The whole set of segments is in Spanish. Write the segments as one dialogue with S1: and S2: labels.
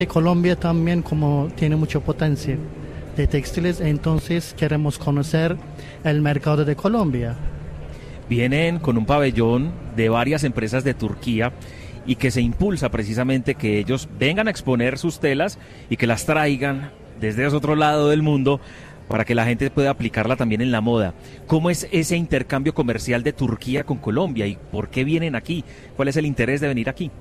S1: Colombia también como tiene mucha potencia de textiles, entonces queremos conocer el mercado de Colombia.
S2: Vienen con un pabellón de varias empresas de Turquía y que se impulsa precisamente que ellos vengan a exponer sus telas y que las traigan desde ese otro lado del mundo para que la gente pueda aplicarla también en la moda. ¿Cómo es ese intercambio comercial de Turquía con Colombia y por qué vienen aquí? ¿Cuál es el interés de venir aquí?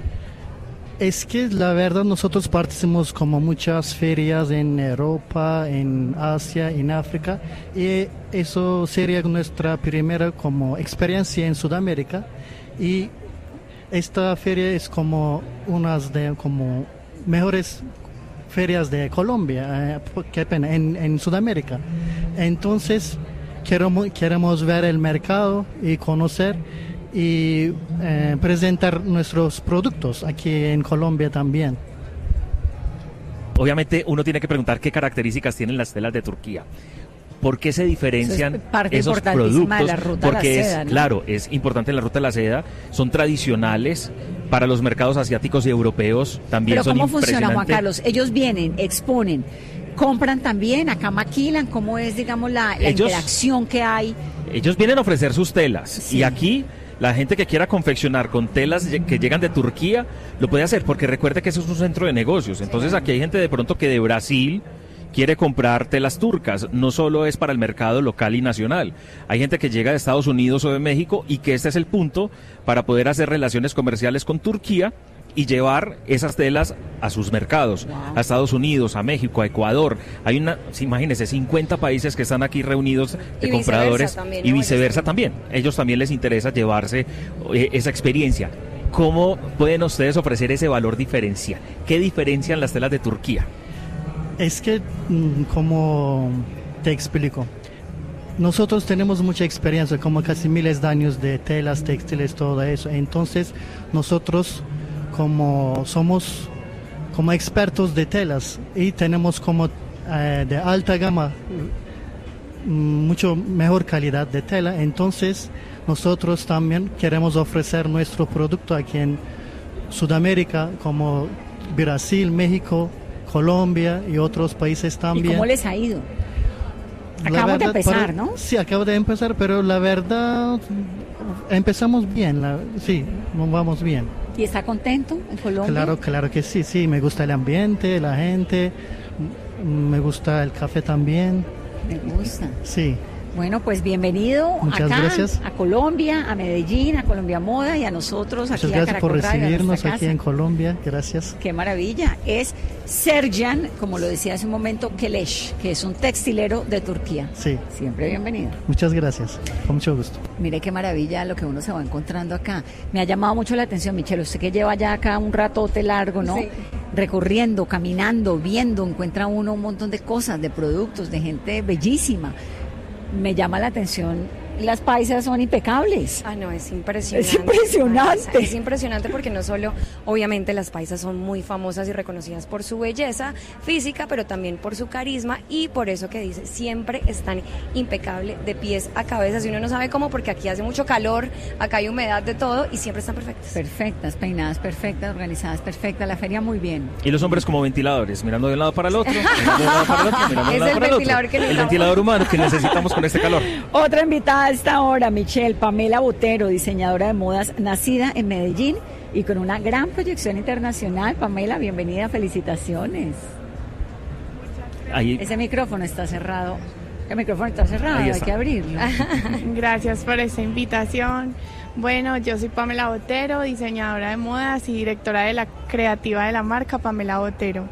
S1: Es que la verdad nosotros participamos como muchas ferias en Europa, en Asia, en África, y eso sería nuestra primera como experiencia en Sudamérica, y esta feria es como unas de como mejores ferias de Colombia, qué pena, en Sudamérica. Entonces queremos ver el mercado y conocer y presentar nuestros productos aquí en Colombia también.
S2: Obviamente uno tiene que preguntar qué características tienen las telas de Turquía. ¿Por qué se diferencian esos productos?
S3: De la ruta
S2: Porque
S3: de la seda,
S2: es,
S3: ¿no?
S2: claro, es importante en la ruta de la seda, son tradicionales para los mercados asiáticos y europeos, también
S3: Pero
S2: son
S3: ¿cómo funciona, Juan
S2: impresionantes.
S3: Carlos? Ellos vienen, exponen, compran también, acá maquilan, ¿cómo es, digamos, la interacción que hay?
S2: Ellos vienen a ofrecer sus telas,
S3: Sí.
S2: y aquí la gente que quiera confeccionar con telas que llegan de Turquía lo puede hacer, porque recuerde que eso es un centro de negocios. Entonces aquí hay gente de pronto que de Brasil quiere comprar telas turcas, no solo es para el mercado local y nacional. Hay gente que llega de Estados Unidos o de México y que este es el punto para poder hacer relaciones comerciales con Turquía y llevar esas telas a sus mercados,
S3: Wow.
S2: a Estados Unidos, a México, a Ecuador. Hay imagínense, 50 países que están aquí reunidos de
S4: Y
S2: compradores,
S4: viceversa también,
S2: y
S4: ¿no?
S2: viceversa también. Ellos también les interesa llevarse esa experiencia. ¿Cómo pueden ustedes ofrecer ese valor diferencial? ¿Qué diferencian las telas de Turquía?
S1: Es que, como te explico, nosotros tenemos mucha experiencia, como casi miles de años de telas, textiles, todo eso. Entonces, nosotros como somos como expertos de telas y tenemos como de alta gama, mucho mejor calidad de tela. Entonces, nosotros también queremos ofrecer nuestro producto aquí en Sudamérica, como Brasil, México, Colombia y otros países también.
S3: ¿Y cómo les ha ido?
S1: La
S3: Acabamos de
S1: verdad,
S3: empezar, ¿no?
S1: Sí, acabo de empezar, pero la verdad empezamos bien, sí, nos vamos bien.
S3: ¿Y está contento en Colombia?
S1: Claro que sí, sí, me gusta el ambiente, la gente, me gusta el café también.
S3: Me gusta.
S1: Sí.
S3: Bueno, pues bienvenido
S1: Muchas
S3: acá,
S1: gracias.
S3: a Colombia, a Medellín, a Colombia Moda y a nosotros
S1: Muchas
S3: aquí a
S1: gracias por
S3: Caracol Radio, a
S1: recibirnos
S3: nuestra
S1: aquí
S3: casa.
S1: en Colombia, gracias.
S3: Qué maravilla. Es Serjan, como lo decía hace un momento, Keleş, que es un textilero de Turquía.
S1: Sí,
S3: Siempre bienvenido.
S1: muchas gracias, con mucho gusto.
S3: Mire qué maravilla lo que uno se va encontrando acá. Me ha llamado mucho la atención, Michelle, usted que lleva ya acá un ratote largo, ¿no?
S4: Sí.
S3: Recorriendo, caminando, viendo, encuentra uno un montón de cosas, de productos, de gente bellísima. Me llama la atención, las paisas son impecables.
S4: Ah, no, es impresionante.
S3: Es impresionante.
S4: Es impresionante porque no solo, obviamente, las paisas son muy famosas y reconocidas por su belleza física, pero también por su carisma y por eso que dice, siempre están impecables de pies a cabeza. Si uno no sabe cómo, porque aquí hace mucho calor, acá hay humedad de todo y siempre están perfectas.
S3: Perfectas, peinadas perfectas, organizadas perfectas, la feria muy bien.
S2: Y los hombres como ventiladores, mirando de un lado para el otro, mirando de un lado para el otro, mirando de un
S4: Es
S2: lado
S4: el
S2: para el otro.
S4: ventilador que
S2: El
S4: necesitamos.
S2: ventilador humano que necesitamos con este calor.
S3: Otra invitada a esta hora, Michelle, Pamela Botero, diseñadora de modas, nacida en Medellín y con una gran proyección internacional. Pamela, bienvenida, felicitaciones.
S2: Ahí,
S3: Ese micrófono está cerrado. El micrófono está cerrado,
S2: Ahí
S3: hay
S2: está.
S3: que abrirlo.
S5: Gracias por esta invitación. Bueno, yo soy Pamela Botero, diseñadora de modas y directora de la creativa de la marca Pamela Botero.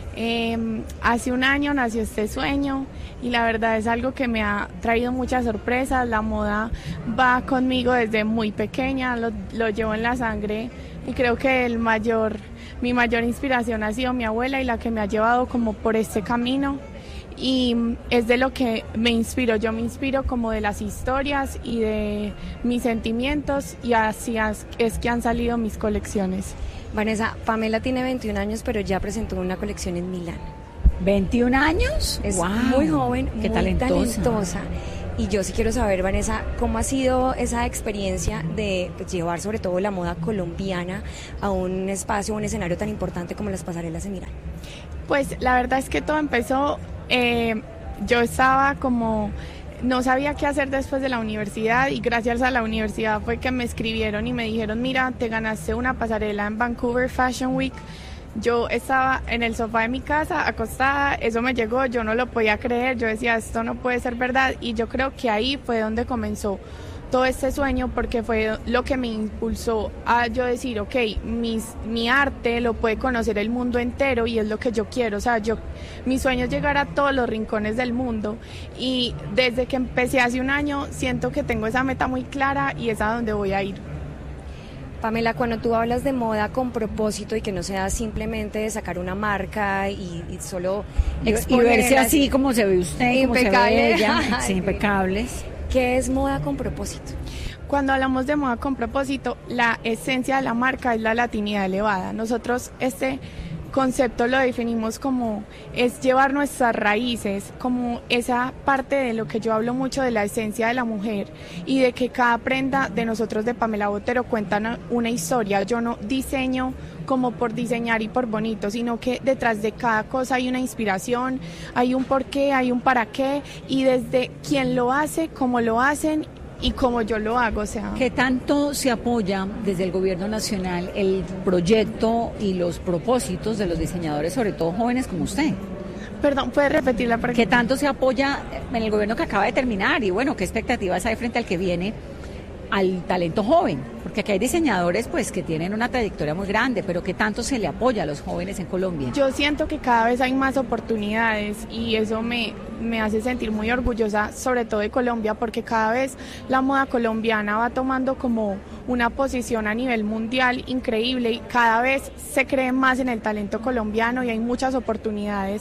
S5: Hace un año nació este sueño y la verdad es algo que me ha traído muchas sorpresas. La moda va conmigo desde muy pequeña, lo llevo en la sangre y creo que mi mayor inspiración ha sido mi abuela y la que me ha llevado como por este camino. Y es de lo que me inspiro. Yo me inspiro como de las historias y de mis sentimientos y así es que han salido mis colecciones.
S4: Vanessa, Pamela tiene 21 años, pero ya presentó una colección en Milán.
S3: 21 años.
S4: Es
S3: Wow.
S4: muy joven,
S3: Qué
S4: muy talentosa. Y yo sí quiero saber, Vanessa, ¿cómo ha sido esa experiencia de pues, llevar sobre todo la moda colombiana a un espacio, un escenario tan importante como las pasarelas de Milán?
S5: Pues la verdad es que todo empezó, yo estaba como, no sabía qué hacer después de la universidad y gracias a la universidad fue que me escribieron y me dijeron, mira, te ganaste una pasarela en Vancouver Fashion Week. Yo estaba en el sofá de mi casa acostada, eso me llegó, yo no lo podía creer, yo decía, esto no puede ser verdad, y yo creo que ahí fue donde comenzó todo este sueño, porque fue lo que me impulsó a yo decir, ok, mi arte lo puede conocer el mundo entero y es lo que yo quiero, o sea, mi sueño es llegar a todos los rincones del mundo, y desde que empecé hace un año siento que tengo esa meta muy clara y es a donde voy a ir.
S4: Pamela, cuando tú hablas de moda con propósito y que no sea simplemente sacar una marca y solo
S3: y verse así como se ve usted,
S4: impecable,
S3: como se ve ella, sí, impecables.
S4: ¿Qué es moda con propósito?
S5: Cuando hablamos de moda con propósito, la esencia de la marca es la latinidad elevada. Nosotros este concepto lo definimos como es llevar nuestras raíces, como esa parte de lo que yo hablo mucho de la esencia de la mujer y de que cada prenda de nosotros de Pamela Botero cuenta una historia. Yo no diseño como por diseñar y por bonito, sino que detrás de cada cosa hay una inspiración, hay un porqué, hay un para qué, y desde quién lo hace, cómo lo hacen y como yo lo hago, o sea.
S3: ¿Qué tanto se apoya desde el gobierno nacional el proyecto y los propósitos de los diseñadores, sobre todo jóvenes como usted?
S5: Perdón, ¿puede repetir la pregunta?
S3: ¿Qué tanto se apoya en el gobierno que acaba de terminar? Y bueno, ¿qué expectativas hay frente al que viene, al talento joven? Porque aquí hay diseñadores pues que tienen una trayectoria muy grande, pero ¿qué tanto se le apoya a los jóvenes en Colombia?
S5: Yo siento que cada vez hay más oportunidades y eso me hace sentir muy orgullosa, sobre todo de Colombia, porque cada vez la moda colombiana va tomando como una posición a nivel mundial increíble y cada vez se cree más en el talento colombiano y hay muchas oportunidades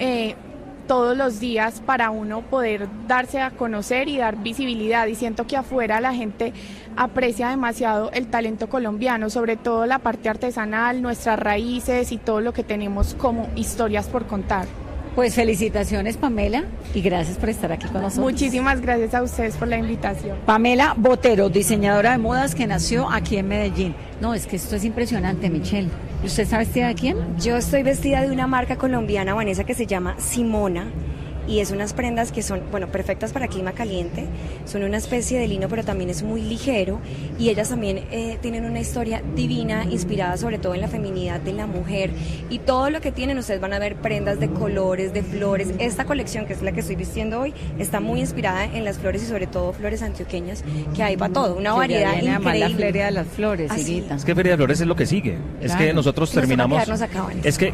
S5: todos los días para uno poder darse a conocer y dar visibilidad, y siento que afuera la gente aprecia demasiado el talento colombiano, sobre todo la parte artesanal, nuestras raíces y todo lo que tenemos como historias por contar.
S3: Pues felicitaciones, Pamela, y gracias por estar aquí con nosotros.
S5: Muchísimas gracias a ustedes por la invitación.
S3: Pamela Botero, diseñadora de modas que nació aquí en Medellín. No, es que esto es impresionante, Michelle. ¿Y usted está vestida de quién?
S4: Yo estoy vestida de una marca colombiana, Vanessa, que se llama Simona. Y es unas prendas que son, bueno, perfectas para clima caliente, son una especie de lino, pero también es muy ligero, y ellas también tienen una historia divina, inspirada sobre todo en la feminidad de la mujer, y todo lo que tienen, ustedes van a ver prendas de colores, de flores. Esta colección, que es la que estoy vistiendo hoy, está muy inspirada en las flores y sobre todo flores antioqueñas, que hay para todo, una variedad increíble.
S3: La feria de las flores,
S4: Irita.
S2: Es que Feria de Flores es lo que sigue, es
S3: Claro.
S2: que nosotros terminamos, es que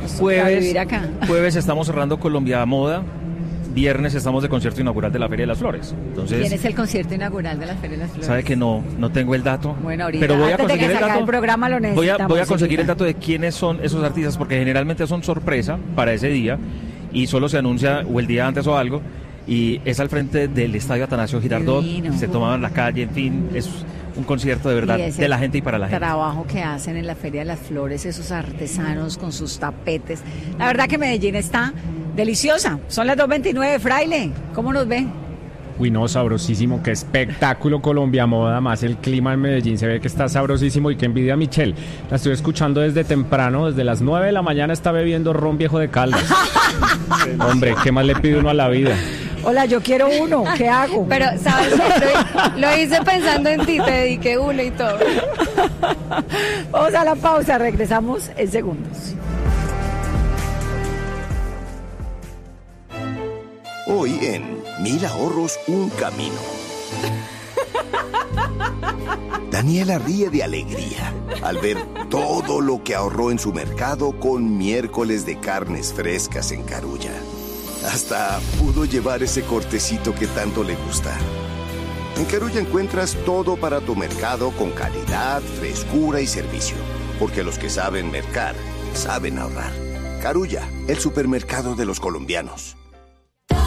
S2: jueves estamos cerrando Colombia Moda, viernes estamos de concierto inaugural de la Feria de las Flores. Entonces,
S3: ¿quién es el concierto inaugural de la Feria de las Flores?
S2: sabe que no tengo el dato.
S3: Bueno, ahorita,
S2: pero voy a
S3: antes de
S2: conseguir
S3: que
S2: el
S3: se acabe
S2: dato.
S3: el programa lo necesitamos,
S2: Voy a conseguir el
S3: Irita.
S2: dato de quiénes son esos artistas, porque generalmente son sorpresa para ese día y solo se anuncia o el día antes o algo, y es al frente del Estadio Atanasio Girardot.
S3: Divino.
S2: Se tomaban la calle, en fin, es un concierto de verdad
S3: Y ese
S2: de la gente y para la gente.
S3: trabajo que hacen en la Feria de las Flores, esos artesanos con sus tapetes. La verdad que Medellín está deliciosa. Son las 2:29, Fraile. ¿Cómo nos ve?
S6: Uy, no, sabrosísimo, qué espectáculo Colombia Moda, más el clima en Medellín se ve que está sabrosísimo y qué envidia Michelle. La estoy escuchando desde temprano, desde las 9 de la mañana está bebiendo ron viejo de Caldas. Hombre, ¿qué más le pide uno a la vida?
S3: Hola, yo quiero uno. ¿Qué hago?
S4: Pero, ¿sabes qué? Lo hice pensando en ti, te dediqué uno y todo.
S3: Vamos a la pausa, regresamos en segundos.
S7: Hoy en 1000 ahorros, un camino. Daniela ríe de alegría al ver todo lo que ahorró en su mercado con miércoles de carnes frescas en Carulla. Hasta pudo llevar ese cortecito que tanto le gusta. En Carulla encuentras todo para tu mercado con calidad, frescura y servicio. Porque los que saben mercar, saben ahorrar. Carulla, el supermercado de los colombianos.